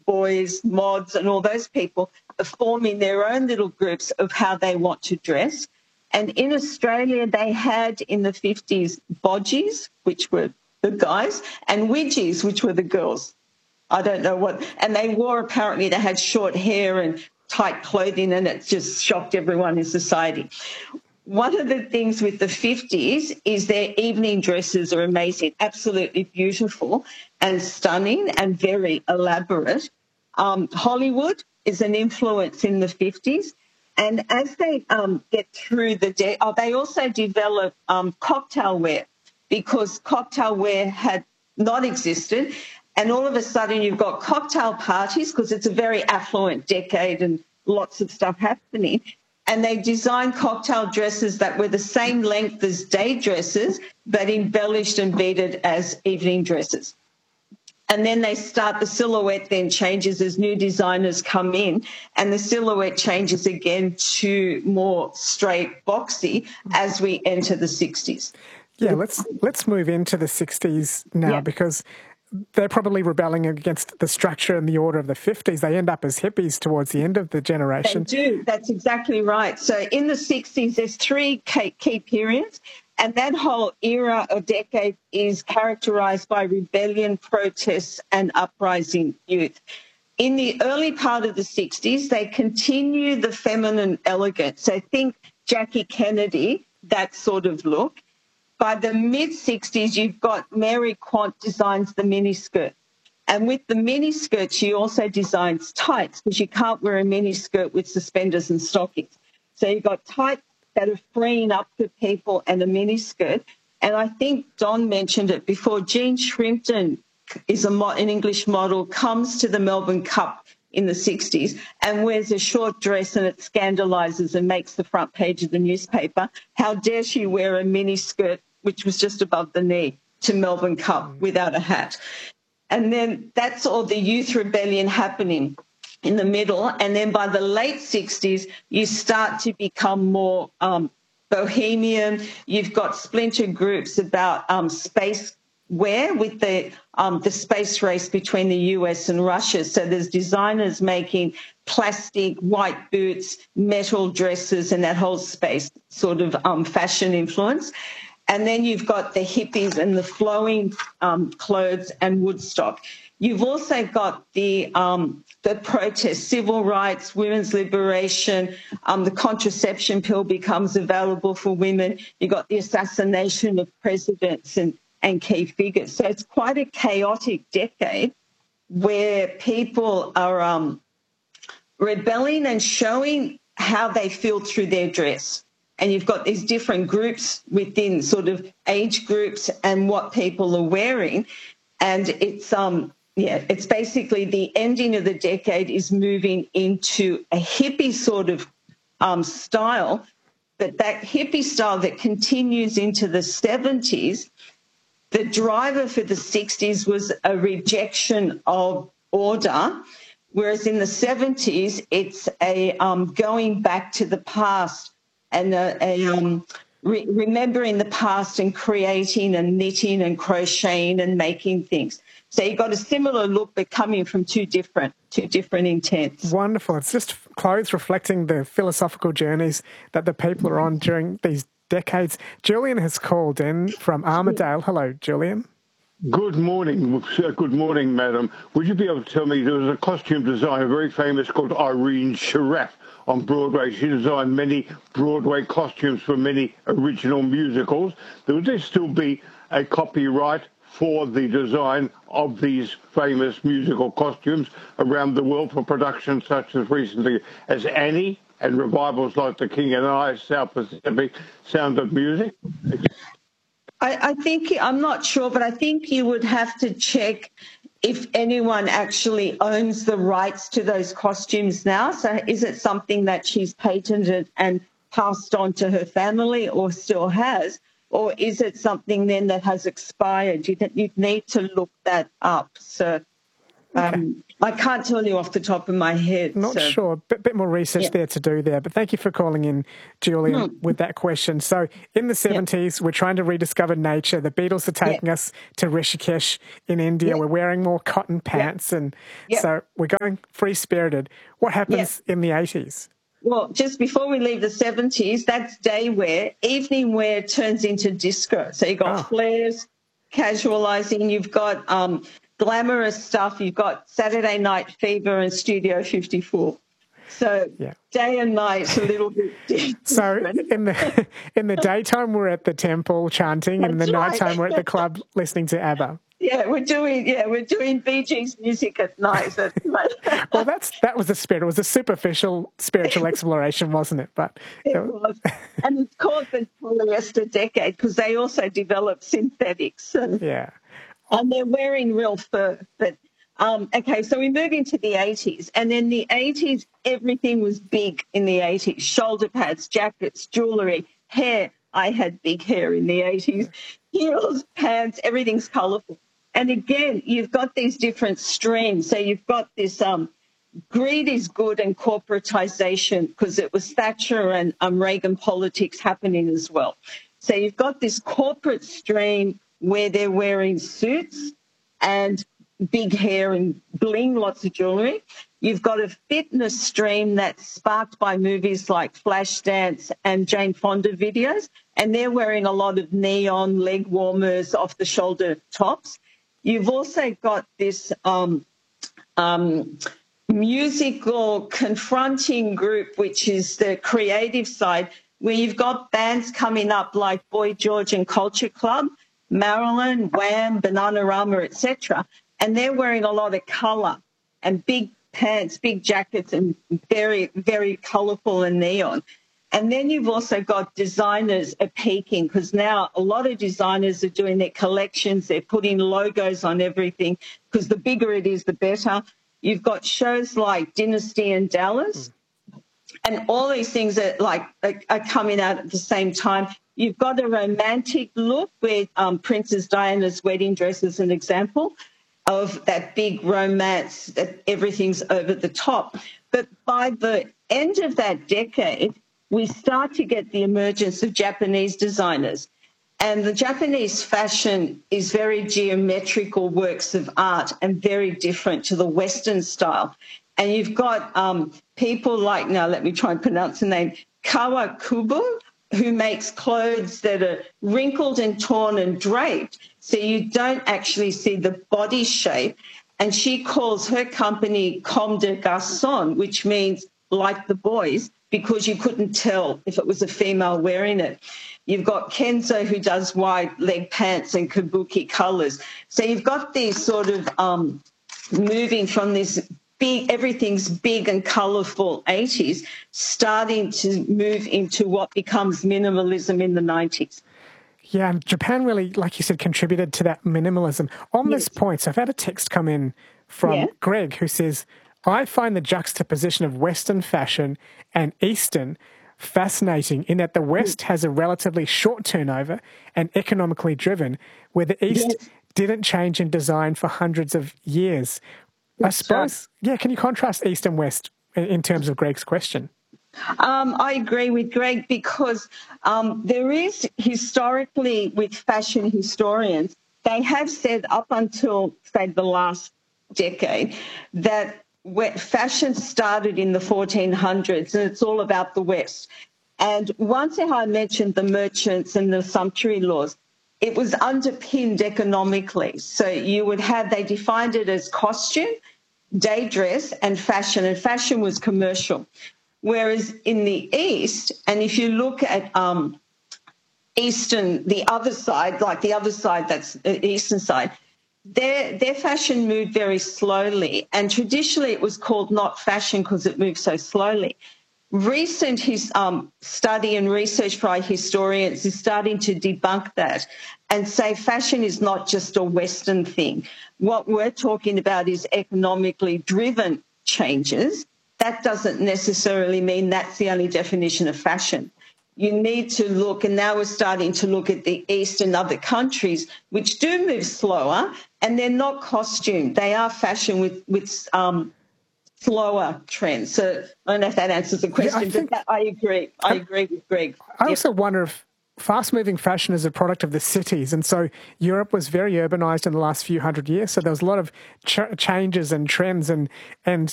boys, mods, and all those people are forming their own little groups of how they want to dress. And in Australia, they had in the 50s bodgies, which were the guys, and widgies, which were the girls. I don't know what. And they wore, apparently, they had short hair and tight clothing, and it just shocked everyone in society. One of the things with the 50s is their evening dresses are amazing, absolutely beautiful and stunning and very elaborate. Hollywood is an influence in the 50s. And as they get through the day, they also develop cocktail wear, because cocktail wear had not existed. And all of a sudden you've got cocktail parties, because it's a very affluent decade and lots of stuff happening. And they designed cocktail dresses that were the same length as day dresses, but embellished and beaded as evening dresses. And then the silhouette then changes as new designers come in, and the silhouette changes again to more straight boxy as we enter the 60s. Yeah, let's move into the 60s now, because they're probably rebelling against the structure and the order of the 50s. They end up as hippies towards the end of the generation. They do. That's exactly right. So in the 60s, there's three key periods, and that whole era or decade is characterised by rebellion, protests and uprising youth. In the early part of the 60s, they continue the feminine elegance. So think Jackie Kennedy, that sort of look. By the mid-60s, you've got Mary Quant designs the miniskirt. And with the miniskirt, she also designs tights, because you can't wear a miniskirt with suspenders and stockings. So you've got tights that are freeing up for people and a miniskirt. And I think Don mentioned it before, Jean Shrimpton is an English model, comes to the Melbourne Cup in the 60s and wears a short dress, and it scandalises and makes the front page of the newspaper. How dare she wear a mini skirt, which was just above the knee, to Melbourne Cup without a hat? And then that's all the youth rebellion happening in the middle. And then by the late 60s, you start to become more bohemian. You've got splinter groups about space wear with the space race between the US and Russia. So there's designers making plastic, white boots, metal dresses, and that whole space sort of fashion influence. And then you've got the hippies and the flowing clothes and Woodstock. You've also got the protests, civil rights, women's liberation, the contraception pill becomes available for women. You've got the assassination of presidents and key figures. So it's quite a chaotic decade where people are rebelling and showing how they feel through their dress. And you've got these different groups within sort of age groups and what people are wearing. And it's basically the ending of the decade is moving into a hippie sort of style, but that hippie style that continues into the 70s. The driver for the 60s was a rejection of order, whereas in the 70s, it's a going back to the past and remembering the past and creating and knitting and crocheting and making things. So you've got a similar look, but coming from two different intents. Wonderful. It's just clothes reflecting the philosophical journeys that the people are on during these decades. Julian has called in from Armidale. Hello, Julian. Good morning. Good morning, madam. Would you be able to tell me, there was a costume designer, very famous, called Irene Sharaff on Broadway. She designed many Broadway costumes for many original musicals. Would there still be a copyright for the design of these famous musical costumes around the world for productions such as recently as Annie and revivals like The King and I, South Pacific, Sound of Music? I think, I'm not sure, but I think you would have to check if anyone actually owns the rights to those costumes now. So is it something that she's patented and passed on to her family or still has? Or is it something then that has expired? You'd need to look that up. So I can't tell you off the top of my head. Not sure. Bit more research there to do there. But thank you for calling in, Julian, with that question. So in the 70s, we're trying to rediscover nature. The Beatles are taking us to Rishikesh in India. We're wearing more cotton pants. And so we're going free-spirited. What happens in the 80s? Well, just before we leave the 70s, that's day wear. Evening wear turns into disco. So you've got flares, casualising. You've got glamorous stuff. You've got Saturday Night Fever and Studio 54. So day and night, a little bit different. So in the daytime, we're at the temple chanting, and in the nighttime, we're at the club listening to ABBA. Yeah, we're doing Bee Gees music at night. Well, that was the spirit. It was a superficial spiritual exploration, wasn't it? But it was, and it's called the polyester decade because they also developed synthetics. And they're wearing real fur. But okay, so we move into the 80s, and in the 80s, everything was big. In the 80s, shoulder pads, jackets, jewellery, hair. I had big hair in the 80s. Heels, pants, everything's colourful. And again, you've got these different streams. So you've got this greed is good and corporatisation because it was Thatcher and Reagan politics happening as well. So you've got this corporate stream where they're wearing suits and big hair and bling, lots of jewellery. You've got a fitness stream that's sparked by movies like Flashdance and Jane Fonda videos, and they're wearing a lot of neon leg warmers, off-the-shoulder tops. You've also got this musical confronting group, which is the creative side, where you've got bands coming up like Boy George and Culture Club, Marilyn, Wham, Bananarama, etc., and they're wearing a lot of colour and big pants, big jackets, and very, very colourful and neon. And then you've also got designers are peaking because now a lot of designers are doing their collections. They're putting logos on everything because the bigger it is, the better. You've got shows like Dynasty and Dallas, and all these things are coming out at the same time. You've got a romantic look where Princess Diana's wedding dress is an example of that big romance that everything's over the top. But by the end of that decade, we start to get the emergence of Japanese designers. And the Japanese fashion is very geometrical works of art and very different to the Western style. And you've got people like, now let me try and pronounce the name, Kawakubo, who makes clothes that are wrinkled and torn and draped, so you don't actually see the body shape. And she calls her company Comme des Garçons, which means like the boys, because you couldn't tell if it was a female wearing it. You've got Kenzo, who does wide leg pants and kabuki colours. So you've got these sort of moving from this big, everything's big and colourful 80s, starting to move into what becomes minimalism in the 90s. Yeah, and Japan really, like you said, contributed to that minimalism. On this point, so I've had a text come in from Greg who says, I find the juxtaposition of Western fashion and Eastern fascinating in that the West has a relatively short turnover and economically driven, where the East didn't change in design for hundreds of years. I suppose, can you contrast East and West in terms of Greg's question? I agree with Greg because there is historically with fashion historians, they have said up until, say, the last decade that fashion started in the 1400s and it's all about the West. And once I mentioned the merchants and the sumptuary laws, it was underpinned economically. So you would have, they defined it as costume, day dress and fashion was commercial. Whereas in the East, and if you look at Eastern, the other side, like the other side, that's the Eastern side, their fashion moved very slowly. And traditionally it was called not fashion because it moved so slowly. Recent study and research by historians is starting to debunk that and say fashion is not just a Western thing. What we're talking about is economically driven changes. That doesn't necessarily mean that's the only definition of fashion. you need to look, and now we're starting to look at the East and other countries, which do move slower, and they're not costume. They are fashion with slower trends. So I don't know if that answers the question, but I agree. I agree with Greg. I also wonder if fast-moving fashion is a product of the cities, and so Europe was very urbanized in the last few hundred years, so there was a lot of changes and trends, and